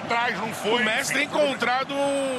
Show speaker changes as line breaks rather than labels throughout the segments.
atrás, não foi.
O Messi tem encontrado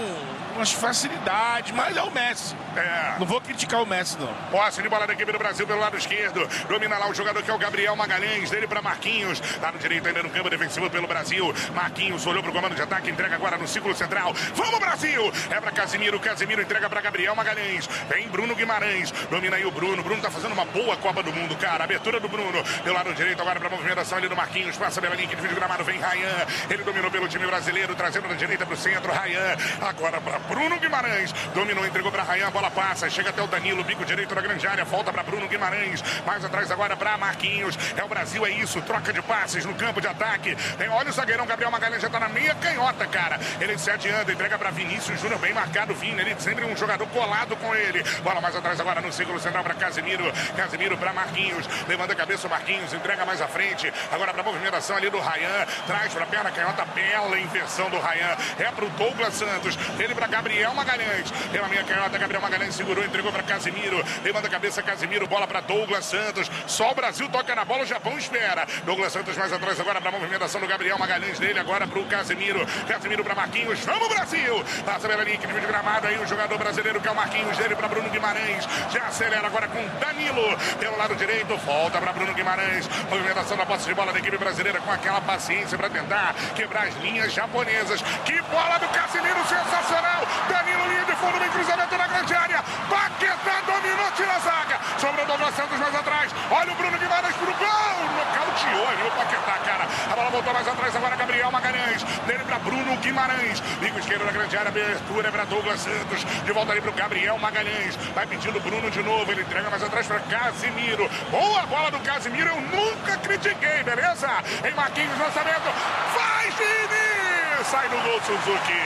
umas facilidades, mas é o Messi. Não vou criticar o Messi, não.
Posse de bola da equipe do Brasil pelo lado esquerdo. Domina lá o jogador que é o Gabriel Magalhães. Dele para Marquinhos. Lá no direito ainda no campo defensivo pelo Brasil. Marquinhos olhou pro comando de ataque. Entrega agora no círculo central. Vamos, Brasil! É para Casimiro. Casimiro entrega para Gabriel Magalhães. Vem Bruno Guimarães. Domina aí o Bruno. Bruno tá fazendo uma boa Copa do Mundo, cara. Abertura do Bruno. Pelo lado direito agora para movimentação ali do Marquinhos. Passa pela linha que divide o gramado. Vem Rayan. Ele dominou pelo time brasileiro. Trazendo da direita pro centro. Rayan. Agora para Bruno Guimarães. Dominou, entregou para Rayan. A bola passa. Chega até o Danilo, bico direito da grande área, volta para Bruno Guimarães, mais atrás agora para Marquinhos. É o Brasil, é isso, troca de passes no campo de ataque. Olha o zagueirão Gabriel Magalhães, já tá na meia canhota, cara. Ele se adianta, entrega para Vinícius Júnior, bem marcado, Vini, ele sempre um jogador colado com ele. Bola mais atrás agora no círculo central para Casimiro. Casimiro para Marquinhos, levanta a cabeça o Marquinhos, entrega mais à frente, agora para movimentação ali do Rayan, traz para a perna canhota, bela inversão do Rayan, é pro Douglas Santos, ele para Gabriel Magalhães, pela meia canhota, Gabriel Magalhães segurou, entregou para Casimiro, levanta a cabeça Casimiro, bola para Douglas Santos, só o Brasil toca na bola, o Japão espera. Douglas Santos mais atrás agora para a movimentação do Gabriel Magalhães, dele agora para o Casimiro, Casimiro para Marquinhos, vamos Brasil! Passa pela linha de gramado aí o jogador brasileiro que é o Marquinhos, dele para Bruno Guimarães, já acelera agora com Danilo, pelo lado direito, volta para Bruno Guimarães, movimentação da posse de bola da equipe brasileira com aquela paciência para tentar quebrar as linhas japonesas. Que bola do Casimiro, sensacional! Danilo, linha de fundo, vem cruzamento na grande área, Paquetá dominou, tira a zaga. Sobrou Douglas Santos mais atrás. Olha o Bruno Guimarães pro gol. Nocauteou ali o Paquetá, cara. A bola voltou mais atrás agora, Gabriel Magalhães. Dele para Bruno Guimarães. Bico esquerdo da grande área, abertura é para Douglas Santos. De volta ali pro Gabriel Magalhães. Vai pedindo Bruno de novo. Ele entrega mais atrás para Casimiro. Boa bola do Casimiro. Eu nunca critiquei, beleza? Em Marquinhos, lançamento. Vai, Vini! Sai no gol, Suzuki.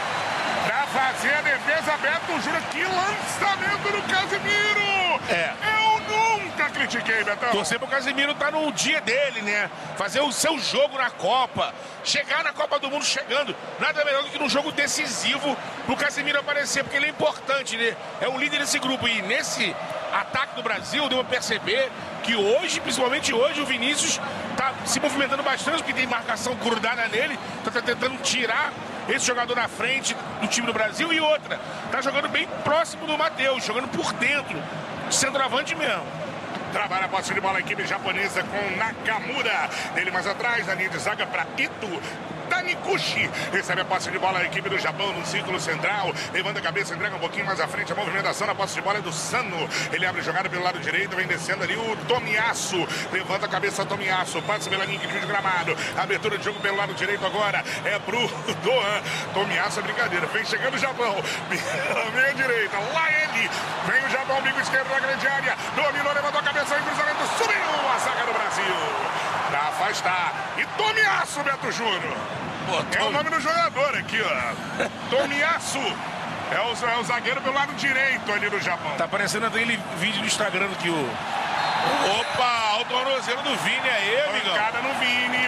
Pra fazer a defesa, Beto Júnior. Que lançamento do Casimiro! Eu nunca critiquei, Betão.
Torcer pro Casimiro tá no dia dele, né? Fazer o seu jogo na Copa. Chegar na Copa do Mundo chegando. Nada melhor do que num jogo decisivo pro Casimiro aparecer, porque ele é importante, né? É o líder desse grupo. E nesse ataque do Brasil, deu a perceber que hoje, principalmente hoje, o Vinícius tá se movimentando bastante, porque tem marcação grudada nele. Tá tentando tirar esse jogador na frente do time do Brasil. E outra, tá jogando bem próximo do Matheus, jogando por dentro, centroavante mesmo.
Trabalha a posse de bola a equipe japonesa com Nakamura. Dele mais atrás, na linha de zaga para Ito. Taniguchi recebe a posse de bola a equipe do Japão no círculo central, levanta a cabeça, entrega um pouquinho mais à frente, a movimentação na posse de bola é do Sano, ele abre a jogada pelo lado direito, vem descendo ali o Tomiyasu, levanta a cabeça Tomiyasu, passa pela linha de gramado, abertura de jogo pelo lado direito agora, é pro Doan, Tomiyasu é brincadeira, vem chegando o Japão, pela meia direita, lá ele, vem o Japão, bico esquerdo na grande área, dominou, levantou a cabeça, em cruzamento, subiu a zaga do Brasil, pra afastar, e Tomiyasu, Beto Júnior. É o nome do jogador aqui, ó. Tomiyasu. É o zagueiro pelo lado direito ali do Japão.
Tá aparecendo aquele vídeo do Instagram que o... Opa, o tornozelo do Vini aí, amigão.
Pancada no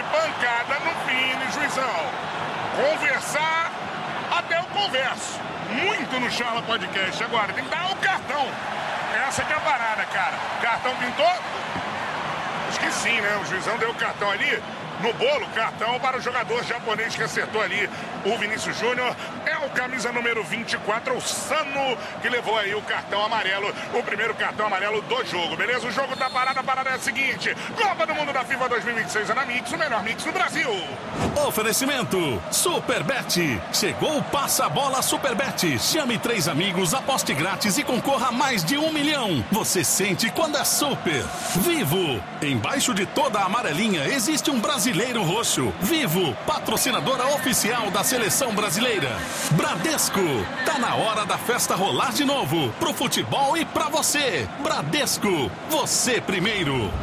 Vini, juizão. Conversar, até eu converso. Muito no Charla Podcast. Agora, tem que dar o cartão. Essa que é a parada, cara. Cartão pintou? Acho que sim, né? O juizão deu o cartão ali. No bolo, cartão para o jogador japonês que acertou ali, o Vinícius Júnior. É o camisa número 24, o Sano, que levou aí o cartão amarelo, o primeiro cartão amarelo do jogo, beleza? O jogo tá parado, a parada é a seguinte: Copa do Mundo da FIFA 2026 é na Mix, o melhor Mix do Brasil.
Oferecimento Superbet. Chegou o Passa-Bola Superbet. Chame 3 amigos, aposte grátis e concorra a mais de 1 milhão. Você sente quando é super. Vivo. Embaixo de toda a amarelinha existe um brasileiro roxo. Vivo, patrocinadora oficial da seleção brasileira. Bradesco. Tá na hora da festa rolar de novo. Pro futebol e pra você. Bradesco. Você primeiro.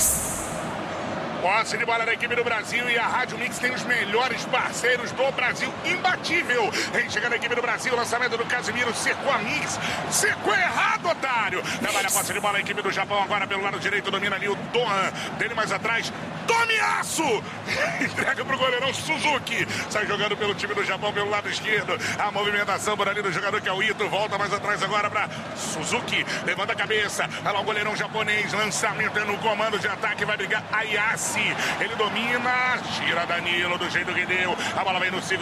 Posse de bola da equipe do Brasil e a Rádio Mix tem os melhores parceiros do Brasil, imbatível. Vem chegando a equipe do Brasil, lançamento do Casimiro, cercou a Mix, cercou errado, otário. Trabalha a posse de bola a equipe do Japão agora pelo lado direito, domina ali o Doan, dele mais atrás, Tomiyasu, entrega pro goleirão Suzuki, sai jogando pelo time do Japão pelo lado esquerdo, a movimentação por ali do jogador que é o Ito, volta mais atrás agora para Suzuki, levanta a cabeça, olha lá o goleirão japonês, lançamento no comando de ataque, vai brigar Ayase. Ele domina, tira Danilo do jeito que deu. A bola vem no ciclo.